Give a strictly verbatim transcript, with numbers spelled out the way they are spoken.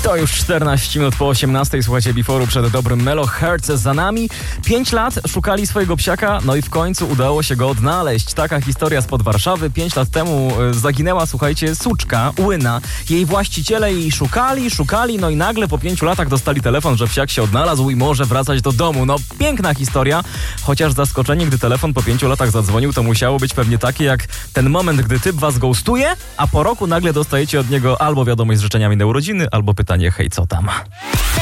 To już czternaście minut po osiemnastej. Słuchajcie, Before'u przed dobrym Melo Hertz za nami. Pięć lat szukali swojego psiaka, no i w końcu udało się go odnaleźć. Taka historia spod Warszawy. Pięć lat temu zaginęła, słuchajcie, suczka, Łyna. Jej właściciele jej szukali, szukali, no i nagle po pięciu latach dostali telefon, że psiak się odnalazł i może wracać do domu. No piękna historia, chociaż zaskoczenie, gdy telefon po pięciu latach zadzwonił, to musiało być pewnie takie jak ten moment, gdy typ was ghostuje, a po roku nagle dostajecie od niego albo wiadomość z życzeniami na urodziny, albo pytanie: hej, co tam?